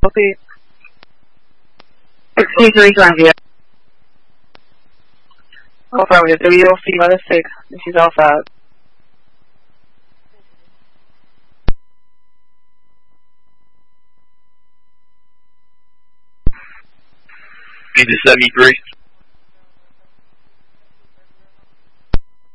Copy. 6320. Affirmative. WOC mother 6. She's outside. Need to 73.